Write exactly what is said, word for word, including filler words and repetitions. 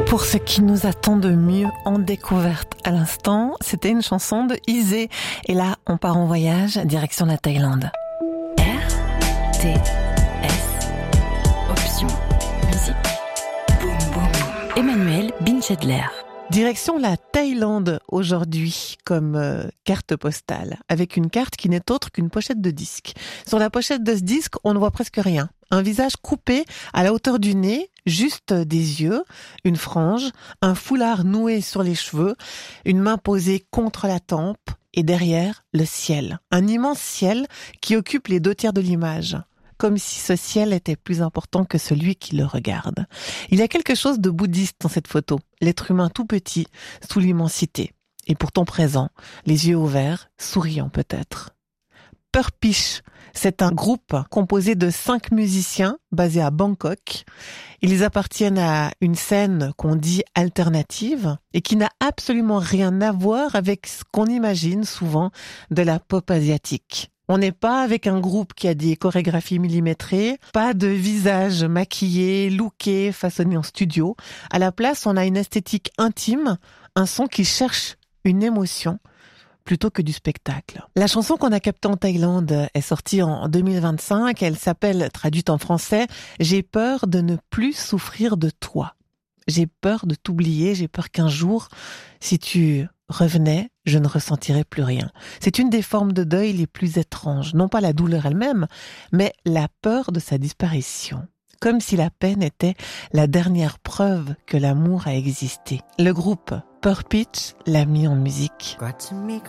Pour ce qui nous attend de mieux en découverte à l'instant, c'était une chanson de Izé. Et là, on part en voyage, direction la Thaïlande. R T S, option musique. Boum boum boum. Emmanuel Binchedler. Direction la Thaïlande aujourd'hui comme euh, carte postale, avec une carte qui n'est autre qu'une pochette de disque. Sur la pochette de ce disque, on ne voit presque rien. Un visage coupé à la hauteur du nez, juste des yeux, une frange, un foulard noué sur les cheveux, une main posée contre la tempe et derrière, le ciel. Un immense ciel qui occupe les deux tiers de l'image. Comme si ce ciel était plus important que celui qui le regarde. Il y a quelque chose de bouddhiste dans cette photo. L'être humain tout petit, sous l'immensité. Et pourtant présent, les yeux ouverts, souriant peut-être. Purpish, c'est un groupe composé de cinq musiciens basés à Bangkok. Ils appartiennent à une scène qu'on dit alternative et qui n'a absolument rien à voir avec ce qu'on imagine souvent de la pop asiatique. On n'est pas avec un groupe qui a des chorégraphies millimétrées, pas de visage maquillé, looké, façonné en studio. À la place, on a une esthétique intime, un son qui cherche une émotion plutôt que du spectacle. La chanson qu'on a captée en Thaïlande est sortie en deux mille vingt-cinq. Elle s'appelle, traduite en français, « J'ai peur de ne plus souffrir de toi ». J'ai peur de t'oublier, j'ai peur qu'un jour, si tu revenais, je ne ressentirais plus rien. C'est une des formes de deuil les plus étranges. Non pas la douleur elle-même, mais la peur de sa disparition. Comme si la peine était la dernière preuve que l'amour a existé. Le groupe Purpish l'a mis en musique.